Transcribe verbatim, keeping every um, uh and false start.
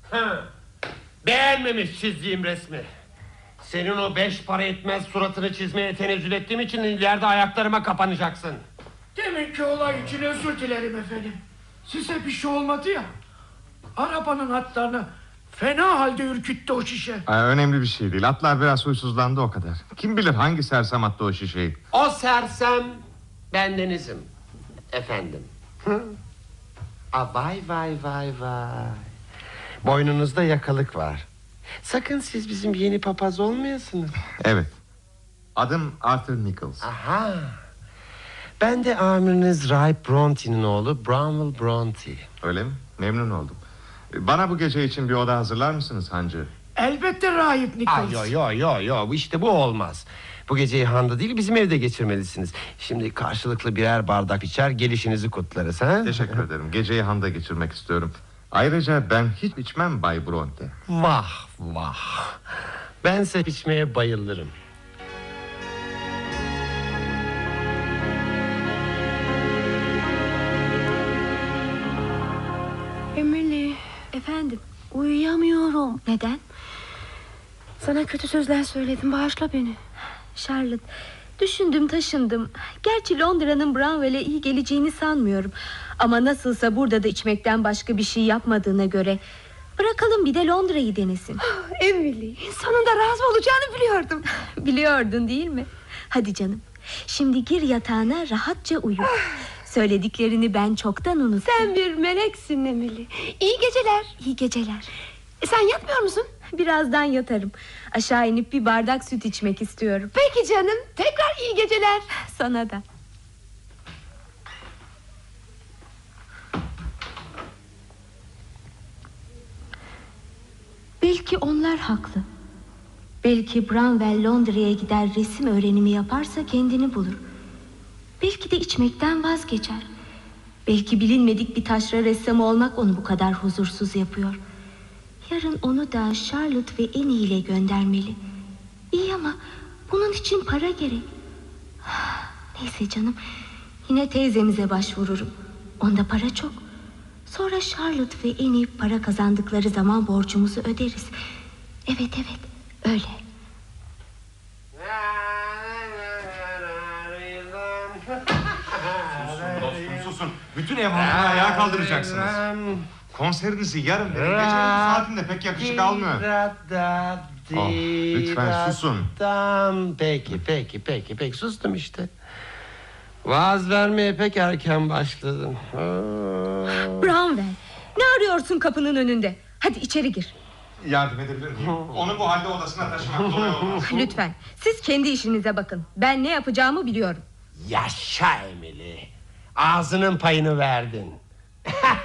Ha. Beğenmemiş çizdiğim resmi. Senin o beş para etmez suratını çizmeye tenezzül ettiğim için ileride ayaklarıma kapanacaksın. Deminki olay için özür dilerim efendim. Size bir şey olmadı ya. Arabanın atlarını fena halde ürküttü o şişe. Aa, önemli bir şey değil. Atlar biraz huysuzlandı, o kadar. Kim bilir hangi sersem attı o şişeyi. O sersem bendenizim efendim. Hı? Aa, vay vay vay vay. Boynunuzda yakalık var. Sakın siz bizim yeni papaz olmayasınız. Evet. Adım Arthur Nichols. Aha. Ben de amiriniz Rahip Bronte'nin oğlu Bramwell Bronte. Öyle mi? Memnun oldum. Bana bu gece için bir oda hazırlar mısınız hancı? Elbette Rahip Nichols. Yo yo yo yo işte bu olmaz. Bu geceyi handa değil bizim evde geçirmelisiniz. Şimdi karşılıklı birer bardak içer gelişinizi kutlarız ha? Teşekkür ederim. Geceyi handa geçirmek istiyorum. Ayrıca ben hiç içmem Bay Bronte. Vah vah. Bense içmeye bayılırım. Emily. Efendim, uyuyamıyorum. Neden? Sana kötü sözler söyledim, bağışla beni. Charlotte, düşündüm taşındım. Gerçi Londra'nın Bramwell'e iyi geleceğini sanmıyorum. Ama nasılsa burada da içmekten başka bir şey yapmadığına göre bırakalım, bir de Londra'yı denesin. Emily, sonunda razı olacağını biliyordum. Biliyordun değil mi? Hadi canım, şimdi gir yatağına, rahatça uyu. Söylediklerini ben çoktan unuttum. Sen bir meleksin Emily. İyi geceler. İyi geceler. E, sen yatmıyor musun? Birazdan yatarım. Aşağı inip bir bardak süt içmek istiyorum. Peki canım, tekrar iyi geceler. Sana da. Belki onlar haklı. Belki Bramwell Londra'ya gider, resim öğrenimi yaparsa kendini bulur. Belki de içmekten vazgeçer. Belki bilinmedik bir taşra ressamı olmak onu bu kadar huzursuz yapıyor. Yarın onu da Charlotte ve Annie ile göndermeli. İyi ama bunun için para gerek. Neyse canım, yine teyzemize başvururum. Onda para çok. Sonra Charlotte ve Annie para kazandıkları zaman borcumuzu öderiz. Evet evet, öyle. Dostum susun. Bütün ev halkını ayağa kaldıracaksınız. Konserinizi yarın verin. Gecenin saatinde pek yakışık almıyor. Oh, lütfen susun. Peki peki peki peki sustum işte. Vaaz vermeye pek erken başladın. Bramwell, ne arıyorsun kapının önünde? Hadi içeri gir. Yardım edebilir miyim? Onu bu halde odasına taşımak kolay olmaz. Lütfen, siz kendi işinize bakın. Ben ne yapacağımı biliyorum. Yaşa Emily. Ağzının payını verdin.